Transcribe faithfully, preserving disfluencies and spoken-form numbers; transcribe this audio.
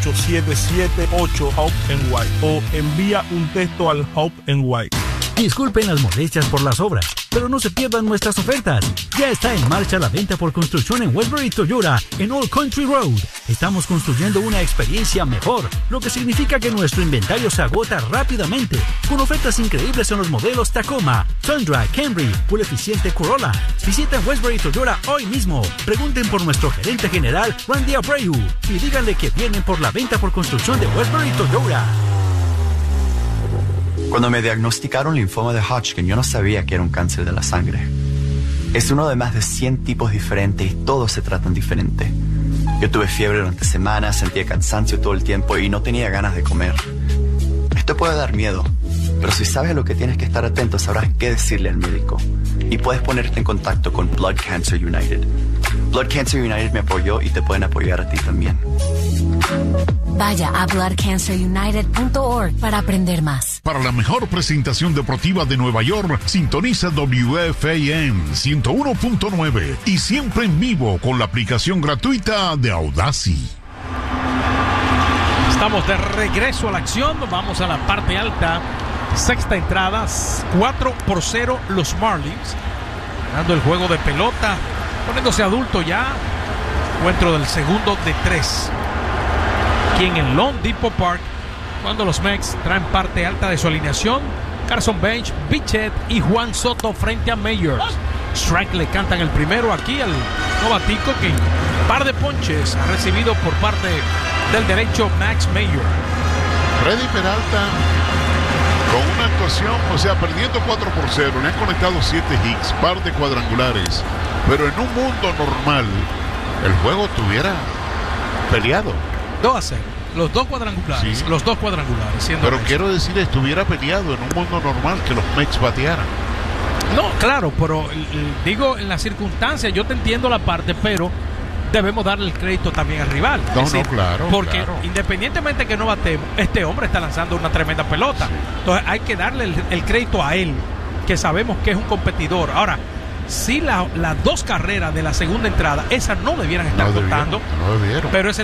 ocho siete siete ocho Hope N Y o envía un texto al Hope N Y. Disculpen las molestias por las obras, pero no se pierdan nuestras ofertas. Ya está en marcha la venta por construcción en Westbury Toyota en Old Country Road. Estamos construyendo una experiencia mejor, lo que significa que nuestro inventario se agota rápidamente, con ofertas increíbles en los modelos Tacoma, Tundra, Camry o el eficiente Corolla. Visiten Westbury Toyota hoy mismo. Pregunten por nuestro gerente general, Randy Abreu, y díganle que vienen por la venta por construcción de Westbury Toyota. Cuando me diagnosticaron linfoma de Hodgkin, yo no sabía que era un cáncer de la sangre. Es uno de más de cien tipos diferentes y todos se tratan diferente. Yo tuve fiebre durante semanas, sentía cansancio todo el tiempo y no tenía ganas de comer. Esto puede dar miedo, pero si sabes a lo que tienes que estar atento, sabrás qué decirle al médico. Y puedes ponerte en contacto con Blood Cancer United. Blood Cancer United me apoyó y te pueden apoyar a ti también. Vaya a blood cancer united punto org para aprender más. Para la mejor presentación deportiva de Nueva York, sintoniza W F A M ciento uno punto nueve y siempre en vivo con la aplicación gratuita de Audacy. Estamos de regreso a la acción, vamos a la parte alta. Sexta entrada, cuatro por cero los Marlins, ganando el juego de pelota, poniéndose adulto ya. Encuentro del segundo de tres. Aquí en el Lone Depot Park, cuando los Mex traen parte alta de su alineación. Carson Bench, Bichette y Juan Soto frente a Mayors. Strike le cantan el primero aquí al novatico que par de ponches ha recibido por parte del derecho Max Mayer. Freddy Peralta con una actuación, o sea, perdiendo cuatro por cero, le han conectado siete hits, par de cuadrangulares, pero en un mundo normal el juego tuviera peleado. dos a cero, los dos cuadrangulares, sí. los dos cuadrangulares. Pero eso, quiero decir, estuviera peleado en un mundo normal que los Mets batearan. No, claro, pero digo, en las circunstancias, yo te entiendo la parte, pero debemos darle el crédito también al rival. No, es decir, no, claro. Porque claro. independientemente que no batemos, este hombre está lanzando una tremenda pelota. Sí. Entonces hay que darle el, el crédito a él, que sabemos que es un competidor. Ahora, si la, las dos carreras de la segunda entrada, esas no debieran estar no contando, debieron, no debieron. pero es el